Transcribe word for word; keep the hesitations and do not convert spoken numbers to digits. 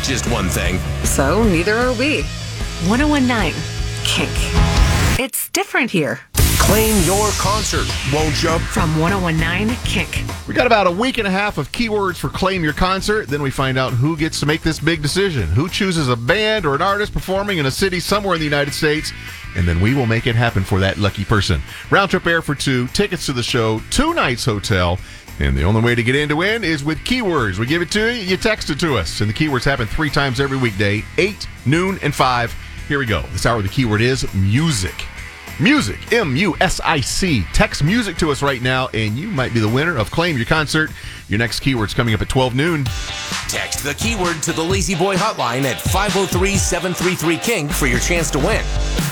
just one thing. So neither are we. ten nineteen Kink. It's different here. Claim your concert, won't you? From ten nineteen Kink. We got about a week and a half of keywords for Claim Your Concert. Then we find out who gets to make this big decision. Who chooses a band or an artist performing in a city somewhere in the United States. And then we will make it happen for that lucky person. Round trip air for two, tickets to the show, two nights hotel. And the only way to get in to win is with keywords. We give it to you, you text it to us. And the keywords happen three times every weekday, eight, noon, and five. Here we go. This hour the keyword is music. Music, M U S I C. Text music to us right now, and you might be the winner of Claim Your Concert. Your next keyword's coming up at twelve noon. Text the keyword to the Lazy Boy hotline at five oh three, seven three three, K I N K for your chance to win.